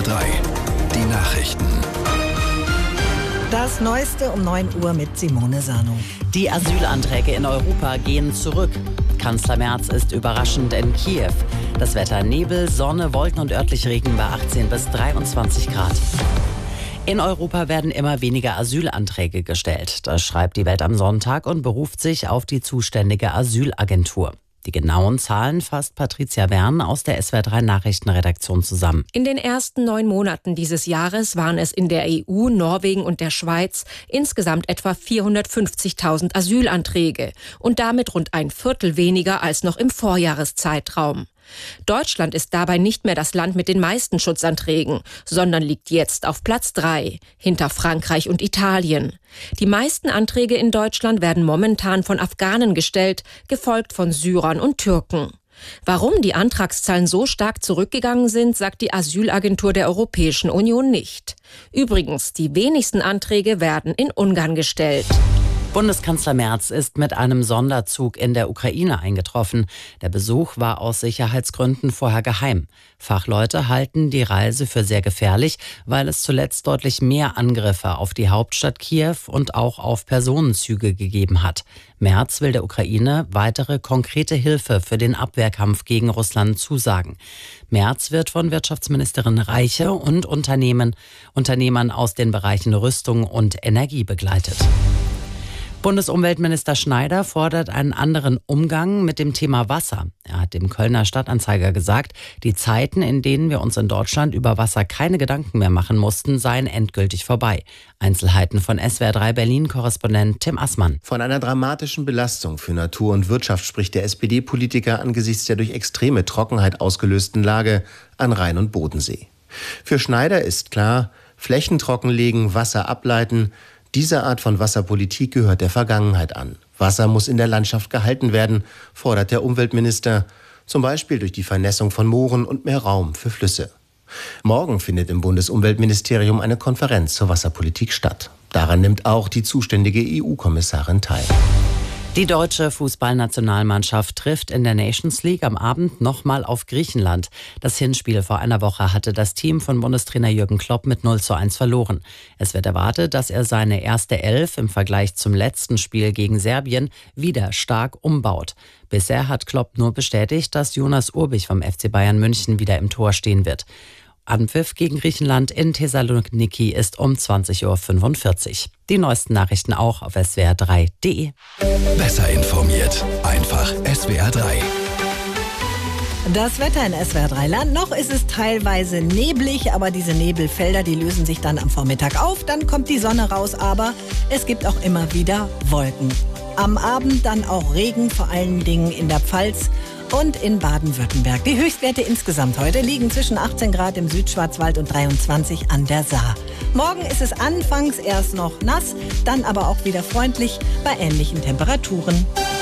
3, die Nachrichten. Das Neueste um 9 Uhr mit Simone Sano. Die Asylanträge in Europa gehen zurück. Kanzler Merz ist überraschend in Kiew. Das Wetter: Nebel, Sonne, Wolken und örtlich Regen bei 18 bis 23 Grad. In Europa werden immer weniger Asylanträge gestellt. Das schreibt die Welt am Sonntag und beruft sich auf die zuständige Asylagentur. Die genauen Zahlen fasst Patricia Wern aus der SWR3 Nachrichtenredaktion zusammen. In den ersten 9 Monaten dieses Jahres waren es in der EU, Norwegen und der Schweiz insgesamt etwa 450.000 Asylanträge und damit rund ein Viertel weniger als noch im Vorjahreszeitraum. Deutschland ist dabei nicht mehr das Land mit den meisten Schutzanträgen, sondern liegt jetzt auf Platz 3, hinter Frankreich und Italien. Die meisten Anträge in Deutschland werden momentan von Afghanen gestellt, gefolgt von Syrern und Türken. Warum die Antragszahlen so stark zurückgegangen sind, sagt die Asylagentur der Europäischen Union nicht. Übrigens, die wenigsten Anträge werden in Ungarn gestellt. Bundeskanzler Merz ist mit einem Sonderzug in der Ukraine eingetroffen. Der Besuch war aus Sicherheitsgründen vorher geheim. Fachleute halten die Reise für sehr gefährlich, weil es zuletzt deutlich mehr Angriffe auf die Hauptstadt Kiew und auch auf Personenzüge gegeben hat. Merz will der Ukraine weitere konkrete Hilfe für den Abwehrkampf gegen Russland zusagen. Merz wird von Wirtschaftsministerin Reiche und Unternehmern aus den Bereichen Rüstung und Energie begleitet. Bundesumweltminister Schneider fordert einen anderen Umgang mit dem Thema Wasser. Er hat dem Kölner Stadtanzeiger gesagt, die Zeiten, in denen wir uns in Deutschland über Wasser keine Gedanken mehr machen mussten, seien endgültig vorbei. Einzelheiten von SWR3 Berlin-Korrespondent Tim Assmann. Von einer dramatischen Belastung für Natur und Wirtschaft spricht der SPD-Politiker angesichts der durch extreme Trockenheit ausgelösten Lage an Rhein und Bodensee. Für Schneider ist klar: Flächen trockenlegen, Wasser ableiten. Diese Art von Wasserpolitik gehört der Vergangenheit an. Wasser muss in der Landschaft gehalten werden, fordert der Umweltminister, zum Beispiel durch die Vernässung von Mooren und mehr Raum für Flüsse. Morgen findet im Bundesumweltministerium eine Konferenz zur Wasserpolitik statt. Daran nimmt auch die zuständige EU-Kommissarin teil. Die deutsche Fußballnationalmannschaft trifft in der Nations League am Abend nochmal auf Griechenland. Das Hinspiel vor einer Woche hatte das Team von Bundestrainer Jürgen Klopp mit 0:1 verloren. Es wird erwartet, dass er seine erste Elf im Vergleich zum letzten Spiel gegen Serbien wieder stark umbaut. Bisher hat Klopp nur bestätigt, dass Jonas Urbich vom FC Bayern München wieder im Tor stehen wird. Anpfiff gegen Griechenland in Thessaloniki ist um 20:45 Uhr. Die neuesten Nachrichten auch auf swr3.de. Besser informiert, einfach SWR3. Das Wetter in SWR3 Land. Noch ist es teilweise neblig, aber diese Nebelfelder, die lösen sich dann am Vormittag auf. Dann kommt die Sonne raus, aber es gibt auch immer wieder Wolken. Am Abend dann auch Regen, vor allen Dingen in der Pfalz und in Baden-Württemberg. Die Höchstwerte insgesamt heute liegen zwischen 18 Grad im Südschwarzwald und 23 an der Saar. Morgen ist es anfangs erst noch nass, dann aber auch wieder freundlich bei ähnlichen Temperaturen.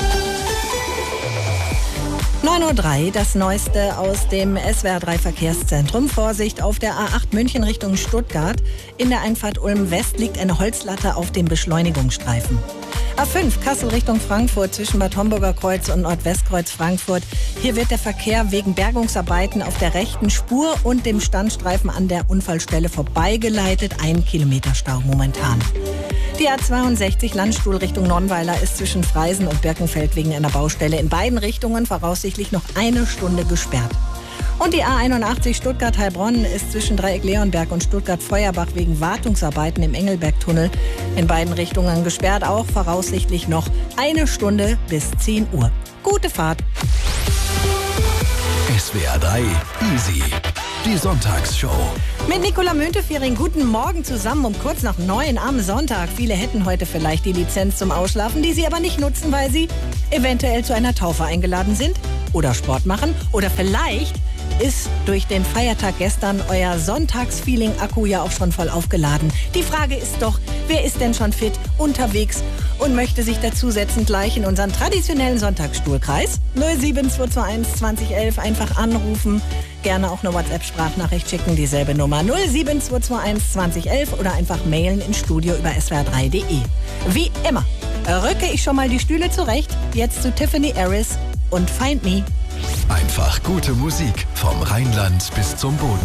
9:03 Uhr, das Neueste aus dem SWR3 Verkehrszentrum. Vorsicht auf der A8 München Richtung Stuttgart. In der Einfahrt Ulm West liegt eine Holzlatte auf dem Beschleunigungsstreifen. A5 Kassel Richtung Frankfurt zwischen Bad Homburger Kreuz und Nordwestkreuz Frankfurt. Hier wird der Verkehr wegen Bergungsarbeiten auf der rechten Spur und dem Standstreifen an der Unfallstelle vorbeigeleitet. 1 Kilometer Stau momentan. Die A62 Landstuhl Richtung Nonnweiler ist zwischen Freisen und Birkenfeld wegen einer Baustelle in beiden Richtungen voraussichtlich noch 1 Stunde gesperrt. Und die A81 Stuttgart-Heilbronn ist zwischen Dreieck-Leonberg und Stuttgart-Feuerbach wegen Wartungsarbeiten im Engelbergtunnel in beiden Richtungen gesperrt. Auch voraussichtlich noch 1 Stunde bis 10 Uhr. Gute Fahrt. SWR3 Easy, die Sonntagsshow. Mit Nicola Müntefering, guten Morgen zusammen um kurz nach 9 am Sonntag. Viele hätten heute vielleicht die Lizenz zum Ausschlafen, die sie aber nicht nutzen, weil sie eventuell zu einer Taufe eingeladen sind oder Sport machen. Oder vielleicht ist durch den Feiertag gestern euer Sonntagsfeeling-Akku ja auch schon voll aufgeladen. Die Frage ist doch, wer ist denn schon fit unterwegs und möchte sich dazusetzen gleich in unseren traditionellen Sonntagsstuhlkreis? 07221 2011 einfach anrufen, gerne auch eine WhatsApp-Sprachnachricht schicken, dieselbe Nummer 07221 2011 oder einfach mailen ins Studio über swr3.de. Wie immer rücke ich schon mal die Stühle zurecht, jetzt zu Tiffany Harris und Find Me. Einfach gute Musik vom Rheinland bis zum Boden.